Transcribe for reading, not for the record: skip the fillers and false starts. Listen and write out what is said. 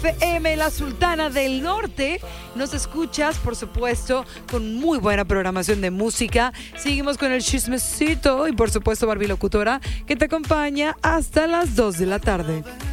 FM, la Sultana del Norte. Nos escuchas, por supuesto, con muy buena programación de música. Seguimos con el chismecito y, por supuesto, Barbie Locutora, que te acompaña hasta las 2 de la tarde.